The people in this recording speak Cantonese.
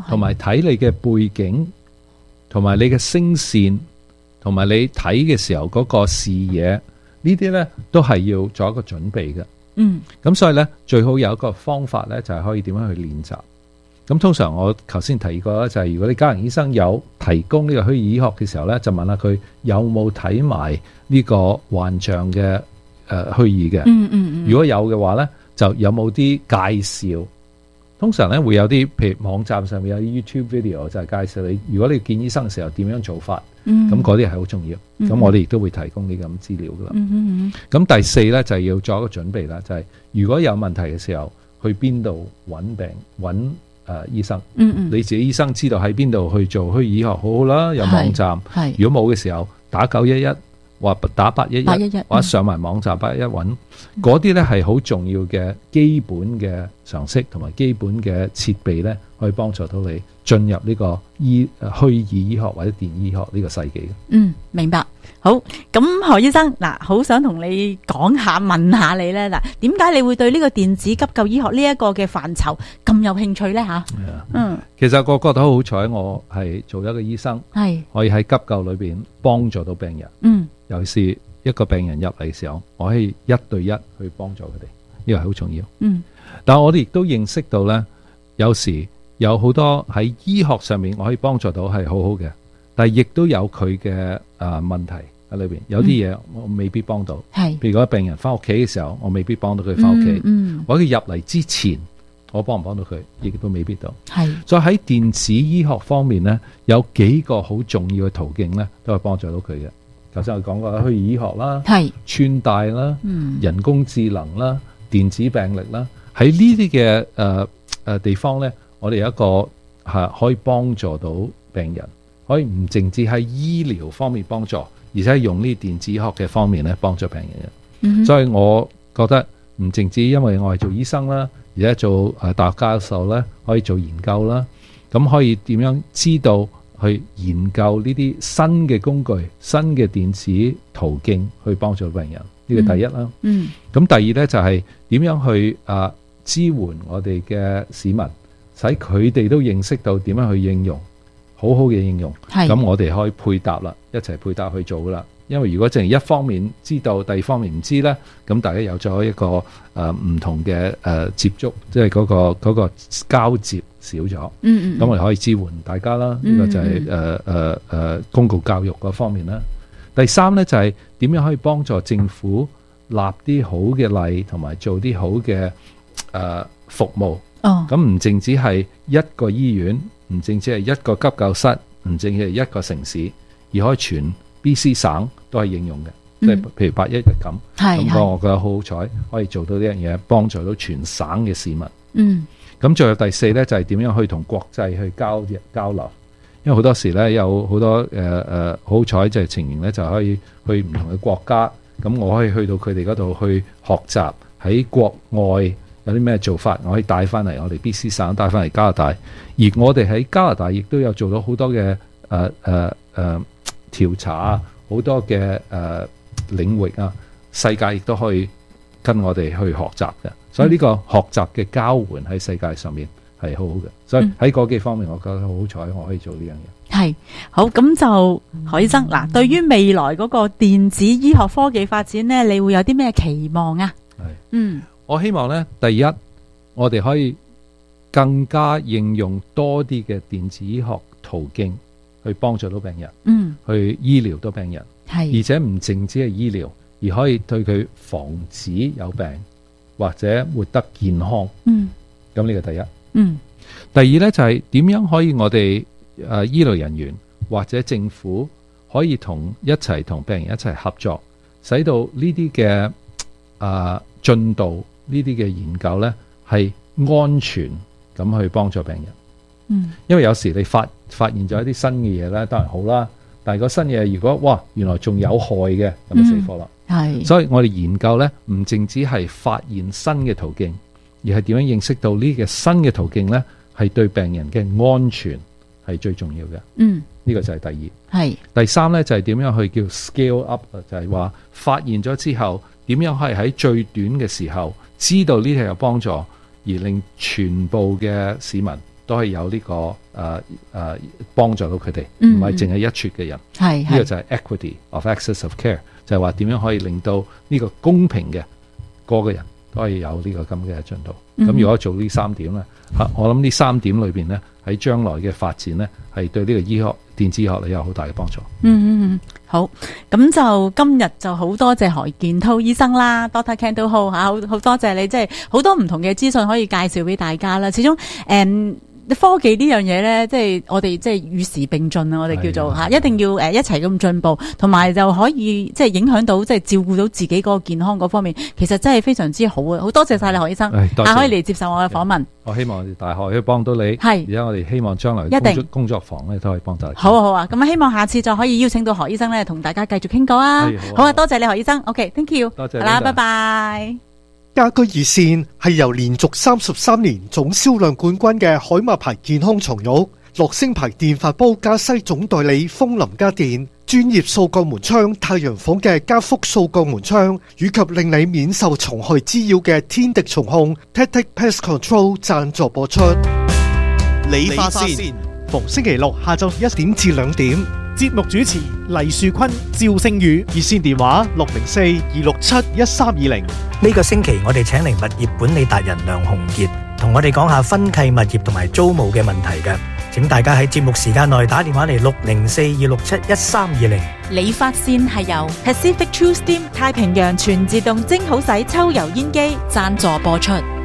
同埋睇你嘅背景，同埋你嘅聲線，同埋你睇嘅時候嗰個視野，呢啲呢都係要做一個準備嘅。咁所以呢，最好有一個方法呢，就係可以點樣去練習。咁通常我頭先提過咧，就係如果你家庭醫生有提供呢個虛擬醫學嘅時候呢，就問下佢有冇睇埋呢個幻象嘅虛擬嘅。如果有嘅話呢，就有冇啲介紹。通常呢會有啲，譬如網站上面有啲 YouTube video 就係介紹你，如果你見醫生嘅時候點樣做法。咁嗰啲係好重要。咁我哋亦都會提供呢咁資料噶啦。咁第四呢，就係要做一個準備啦，就係如果有問題嘅時候，去邊度揾醫生。你自己醫生知道喺邊度去做虛擬醫學好好啦，有網站。如果冇嘅時候，打911或打811，或者上埋網站811揾。嗰啲呢係好重要嘅基本嘅常識同埋基本嘅設備呢，可以幫助到你進入呢個虛擬醫學或者電醫學呢個世紀嘅。 明白。好，咁何醫生嗱，好想同你講下問下你咧嗱，點解你會對呢個電子急救醫學呢一個嘅範疇咁有興趣咧吓？ 其實我覺得好好彩，我係做一個醫生，可以喺急救裏邊幫助到病人。尤其是一個病人入嚟嘅時候，我可以1對1去幫助佢哋，呢個係好重要。但係我哋亦都認識到呢，有時有好多喺醫學上面我可以幫助到係好好嘅，但係亦都有佢嘅問題喺裏邊。有啲嘢我未必幫到，譬如嗰個病人翻屋企嘅時候，我未必幫到佢翻屋企。或者佢入嚟之前，我幫唔幫到佢，亦都未必到。再喺電子醫學方面呢，有幾個好重要嘅途徑呢，都係幫助到佢嘅。頭先我講過虛擬醫學啦，穿戴啦，人工智能啦，電子病歷啦，喺呢啲嘅地方呢，我哋有一個可以幫助到病人，可以唔淨止喺醫療方面幫助，而且用呢電子醫學嘅方面咧幫助病人嘅。所以我覺得唔淨止因為我係做醫生啦，而且做大學教授咧，可以做研究啦，咁可以點樣知道去研究呢啲新嘅工具、新嘅電子途徑去幫助病人，呢個第一啦。咁第二呢，就係點樣去支援我哋嘅市民，使佢哋都認識到點樣去應用，好好嘅應用。咁我哋可以配搭啦，一齊配搭去做噶啦。因為如果淨係一方面知道，第二方面唔知呢，咁大家有咗一個唔同嘅接觸，即係嗰個交接少咗。咁我哋可以支援大家啦。呢個就係公共教育嗰方面啦。第三呢，就係點樣可以幫助政府立啲好嘅例，同埋做啲好嘅服務。咁唔淨止係一個醫院，唔淨止係一個急救室，唔淨止係一個城市，而可以全BC 省都係應用嘅。即係譬如811咁，咁我覺得好好彩可以做到呢樣嘢，幫助到全省嘅市民。咁最後第四呢，就係點樣去同國際去交流。因為好多時呢，有好多好彩就係情形呢，就可以去唔同嘅國家，咁我可以去到佢哋嗰度去學習，喺國外有啲咩做法，我可以帶翻嚟我哋 BC 省，帶翻嚟加拿大。而我哋喺加拿大亦都有做到好多嘅調查，好多嘅領域啊，世界亦都可以跟我哋去學習嘅。所以呢個學習嘅交換喺世界上面係好好嘅。所以喺嗰幾方面，我覺得好好彩，我可以做呢樣嘢。 係好，咁就何醫生嗱，對於未來嗰個電子醫學科技發展呢，你會有啲咩期望啊？ 我希望呢，第一，我哋可以更加應用多啲嘅電子醫學途徑去幫助到病人，去醫療到病人，而且唔淨止係醫療，而可以對佢防止有病或者活得健康。咁呢個第一。第二呢，就係點樣可以我哋醫療人員或者政府可以一齊同病人一齊合作，使到呢啲嘅進度，呢啲嘅研究呢係安全咁去幫助病人。因為有時你發現咗一啲新嘅嘢呢，當然好啦，但係個新嘢如果原來仲有害嘅，咁就死火啦。所以我哋研究呢，唔淨止係發現新嘅途徑，而係點樣認識到呢個新嘅途徑呢係對病人嘅安全係最重要嘅。呢個就係第二。第三呢，就係點樣去叫 scale up，就係話發現咗之後，點樣可以喺最短嘅時候知道呢啲有幫助，而令全部嘅市民都係有呢個幫助到佢哋，唔係淨係一撮嘅人。呢個就係 equity of access of care， 就係話點樣可以令到呢個公平嘅個個人都可以有呢個咁嘅進度。咁如果做呢3點咧，我諗呢3點裏邊咧，喺將來嘅發展咧，係對呢個醫學電子醫學咧有好大嘅幫助。 好，咁就今日就好多謝何建滔醫生啦 ，Dr. Ken 都好吓，好多謝你，即係好多唔同嘅資訊可以介紹俾大家啦。始終科技呢樣嘢咧，即係我哋即係與時並進啊！我哋叫做吓，一定要一齊咁進步，同埋就可以即係影響到即係照顧到自己嗰個健康嗰方面，其實真係非常之好啊！好多謝晒你何醫生，可以嚟接受我嘅訪問。 我希望我哋大學可以幫到你，而家我哋希望將來工作坊咧都可以幫到你。好啊！咁希望下次再可以邀請到何醫生咧，同大家繼續傾過啊！好啊，多謝你何醫生。OK，thank you。多謝。好啦，拜拜。 家居熱線係由連續33年總銷量冠軍嘅海馬牌健康床褥、樂聲牌電飯煲加西總代理楓林家電、專業掃鋼門窗太陽房嘅加福掃鋼門窗，以及令你免受蟲害滋擾嘅天敵蟲控 Tactic Pest Control 贊助播出。 理髮線逢星期六下晝1點至2點， 節目主持黎樹坤、趙星宇， 熱線電話604-267-1320。 呢個星期我哋請嚟物業管理達人梁鴻傑，同我哋講下分契物業同埋租務嘅問題嘅。請大家喺節目時間內打電話嚟604-267-1320。 理髮線係由 Pacific True Steam 太平洋全自動蒸好洗抽油煙機贊助播出。